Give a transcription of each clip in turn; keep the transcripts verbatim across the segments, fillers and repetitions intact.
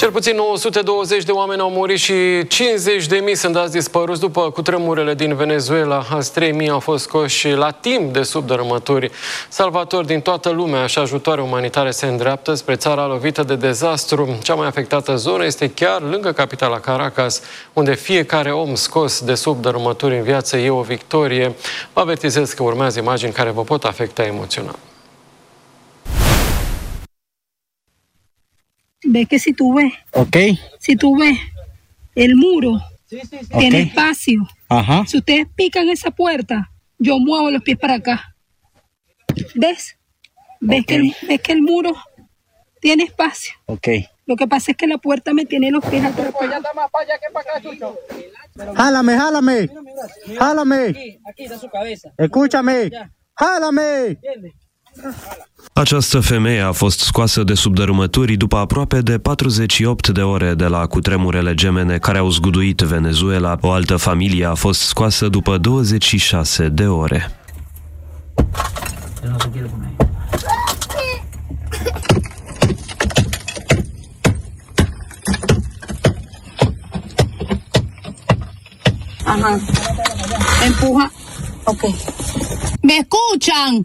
Cel puțin nouă sute douăzeci de oameni au murit și cincizeci de mii sunt dați dispăruți după cutremurele din Venezuela. Azi trei mii au fost scoși la timp de sub dărâmături. Salvatori din toată lumea și ajutoare umanitare se îndreaptă spre țara lovită de dezastru. Cea mai afectată zonă este chiar lângă capitala Caracas, unde fiecare om scos de sub dărâmături în viață e o victorie. Vă avertizez că urmează imagini care vă pot afecta emoțional. Ves que si tú ves, okay. si tú ves el muro, sí, sí, sí. tiene Okay. espacio. Ajá. Si ustedes pican esa puerta, yo muevo los pies para acá. ¿Ves? ¿Ves, okay. que, el, ves que el muro tiene espacio? Okay. Lo que pasa es que la puerta me tiene los pies atrás. Jálame, jálame. Jálame. Aquí, aquí está su cabeza. Escúchame. Jálame. Această femeie a fost scoasă de sub dărâmături după aproape de patruzeci și opt de ore de la cutremurele gemene care au zguduit Venezuela. O altă familie a fost scoasă după douăzeci și șase de ore. Ajá. Empuja. Ok. ¿Me escuchan?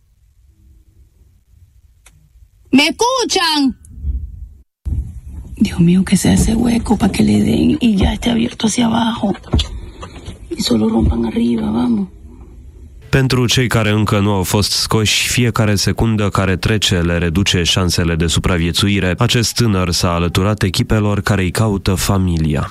¿Me escuchan? Dios mío, que sea ese hueco para que le den y ya esté abierto hacia abajo. Y solo rompan arriba, vamos. Pentru cei care încă nu au fost scoși, fiecare secundă care trece le reduce șansele de supraviețuire. Acest tânăr s-a alăturat echipelor care îi caută familia.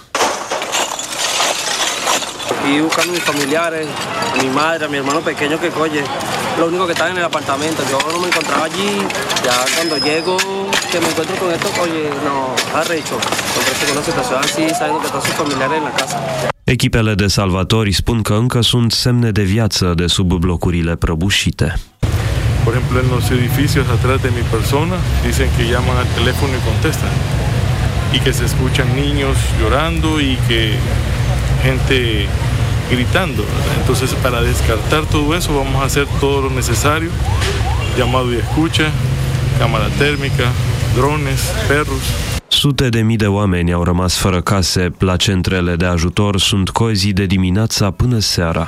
Y buscando a mis familiares, a mi madre, a mi hermano pequeño que coye, lo único que están en el apartamento. Yo no me encontraba allí, ya cuando llego, que me encuentro con esto, oye, no, arrecho, encontrarse con una situación así, sabiendo que todos sus familiares en la casa. Echipele de salvatori spun că încă sunt semne de viață de sub blocurile prăbușite. Por ejemplo, en los edificios atrás de mi persona, dicen que llaman al teléfono y contestan. Y que se escuchan niños llorando y que gente gritando. Entonces, para descartar todo eso, vamos a hacer todo lo necesario. Llamado y escucha, cámara térmica, drones, perros. Sute de mii de oameni au rămas fără case. La centrele de ajutor sunt cozi de dimineața până seara.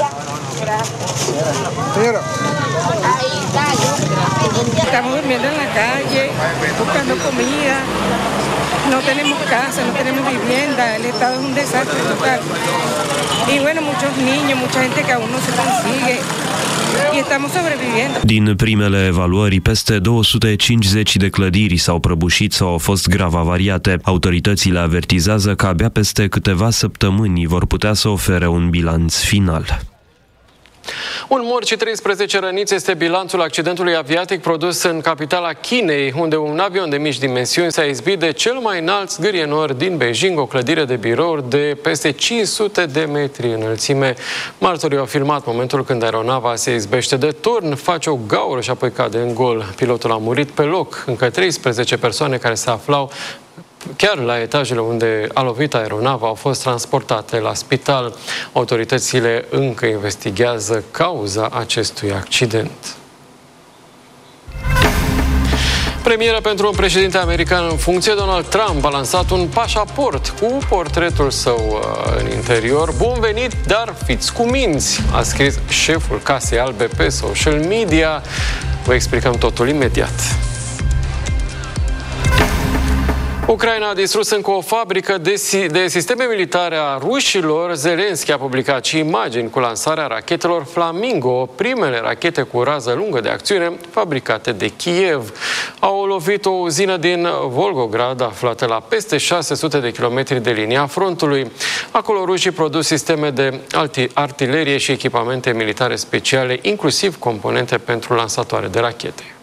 Estamos durmiendo en la calle, buscando comida. No tenemos casa, no tenemos vivienda. El estado es un desastre total. Y bueno, muchos niños, mucha gente que aún no se consigue. Y estamos sobreviviendo. Din primele evaluări, peste două sute cincizeci de clădiri s-au prăbușit sau au fost grav avariate. Autoritățile avertizează că abia peste câteva săptămâni vor putea să ofere un bilanț final. Un mort și treisprezece răniți este bilanțul accidentului aviatic produs în capitala Chinei, unde un avion de mici dimensiuni s-a izbit de cel mai înalt zgârie nord din Beijing, o clădire de birouri de peste cinci sute de metri înălțime. Martorii au filmat momentul când aeronava se izbește de turn, face o gaură și apoi cade în gol. Pilotul a murit pe loc. Încă treisprezece persoane care se aflau chiar la etajele unde a lovit aeronava au fost transportate la spital. Autoritățile încă investigează cauza acestui accident. Premieră pentru un președinte american în funcție, Donald Trump a lansat un pașaport cu portretul său în interior. Bun venit, dar fiți cuminți, a scris șeful Casei Albe pe social media. Vă explicăm totul imediat. Ucraina a distrus încă o fabrică de, si de sisteme militare a rușilor. Zelenski a publicat și imagini cu lansarea rachetelor Flamingo, primele rachete cu rază lungă de acțiune fabricate de Kiev. Au lovit o uzină din Volgograd, aflată la peste șase sute de kilometri de linia frontului. Acolo rușii produc sisteme de artilerie și echipamente militare speciale, inclusiv componente pentru lansatoare de rachete.